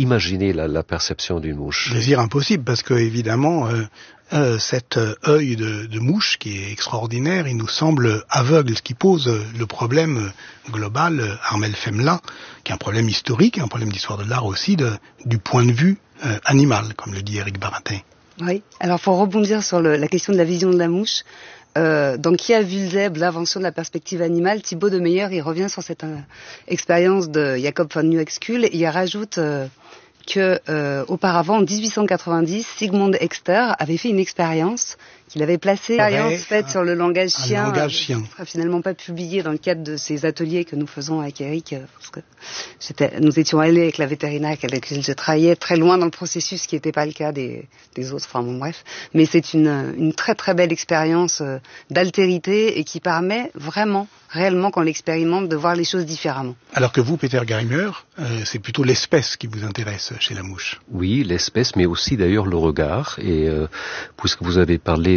imaginer la perception d'une mouche. Désir impossible, parce que évidemment, cet œil de mouche qui est extraordinaire, il nous semble aveugle, ce qui pose le problème global, Armel Femla, qui est un problème historique, un problème d'histoire de l'art aussi, du point de vue animal, comme le dit Éric Baratin. Oui, alors pour rebondir sur la question de la vision de la mouche, dans Qui a vu le zèbre, l'invention de la perspective animale, Thibaut de Meyer, il revient sur cette expérience de Jacob von Uexküll, et il rajoute que auparavant, en 1890, Sigmund Exter avait fait une expérience qu'il avait placée, faite sur le langage chien, qui ne sera finalement pas publiée dans le cadre de ces ateliers que nous faisons avec Eric, parce que nous étions allés avec la vétérinaire avec laquelle je travaillais très loin dans le processus, qui n'était pas le cas des autres, enfin bon bref. Mais c'est une très très belle expérience d'altérité et qui permet vraiment, réellement, quand on l'expérimente, de voir les choses différemment. Alors que vous, Peter Greimer, c'est plutôt l'espèce qui vous intéresse chez la mouche. Oui, l'espèce, mais aussi d'ailleurs le regard. Et puisque vous avez parlé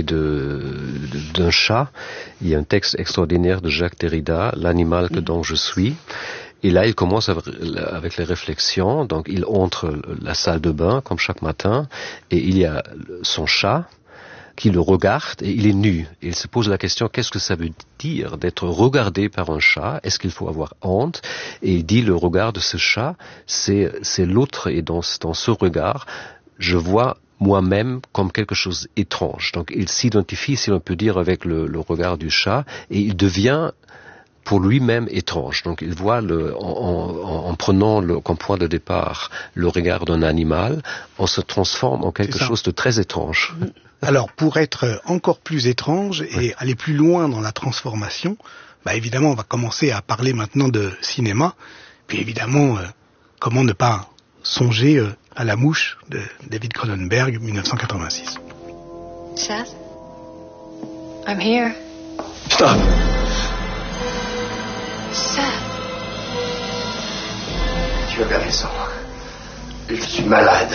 d'un chat, il y a un texte extraordinaire de Jacques Derrida, L'animal que dont je suis. Et là, il commence avec les réflexions. Donc, il entre la salle de bain, comme chaque matin, et il y a son chat qui le regarde et il est nu. Et il se pose la question, qu'est-ce que ça veut dire d'être regardé par un chat? Est-ce qu'il faut avoir honte? Et il dit, le regard de ce chat, c'est l'autre, et dans ce regard, je vois moi-même comme quelque chose d'étrange. Donc il s'identifie, si l'on peut dire, avec le regard du chat, et il devient pour lui-même étrange. Donc il voit en prenant comme point de départ le regard d'un animal, on se transforme en quelque chose de très étrange. Alors, pour être encore plus étrange et aller plus loin dans la transformation, évidemment, on va commencer à parler maintenant de cinéma. Puis évidemment, comment ne pas songer à La mouche de David Cronenberg, 1986. Seth, I'm here. Stop. Seth. Tu avais raison. Je suis malade.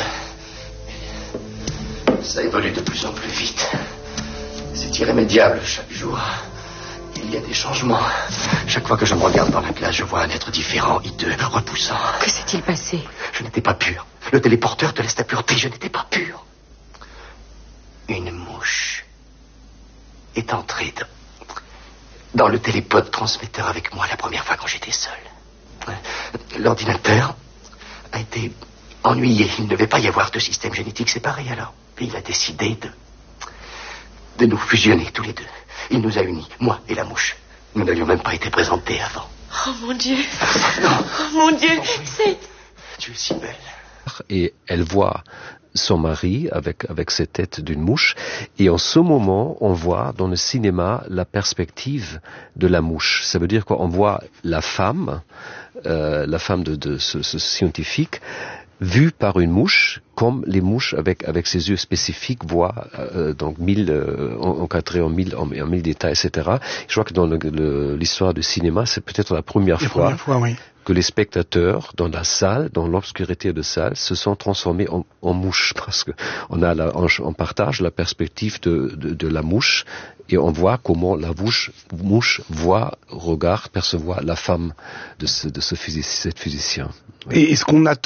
Ça évolue de plus en plus vite. C'est irrémédiable chaque jour. Il y a des changements. Chaque fois que je me regarde dans la glace, je vois un être différent, hideux, repoussant. Que s'est-il passé? Je n'étais pas pur. Le téléporteur te laisse ta pureté. Je n'étais pas pur. Une mouche est entrée dans le télépode transmetteur avec moi la première fois quand j'étais seul. L'ordinateur a été ennuyé. Il ne devait pas y avoir de système génétique séparé alors. Et il a décidé de nous fusionner tous les deux. Il nous a unis, moi et la mouche. Nous n'avions même pas été présentés avant. Oh mon Dieu. Non. Oh mon Dieu, c'est... Tu es si belle. Et elle voit son mari avec cette tête d'une mouche, et en ce moment on voit dans le cinéma la perspective de la mouche. Ça veut dire qu'on voit la femme de ce scientifique vue par une mouche, comme les mouches avec ses yeux spécifiques voient donc encadrés en mille détails, etc. Je crois que dans l'histoire du cinéma, c'est peut-être la première fois oui, que les spectateurs dans la salle, dans l'obscurité de salle, se sont transformés en mouches, parce que on partage la perspective de la mouche, et on voit comment la mouche voit, regarde, perçoit la femme de cet physicien. Oui. Et est-ce qu'on attend